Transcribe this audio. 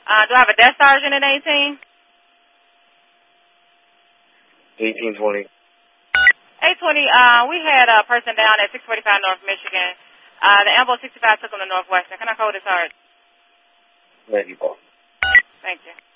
Do I have a desk sergeant at 18? 1820. 820, we had a person down at 645 North Michigan. The ambulance 65 took him to Northwestern. Can I call this hard? There you go. Thank you.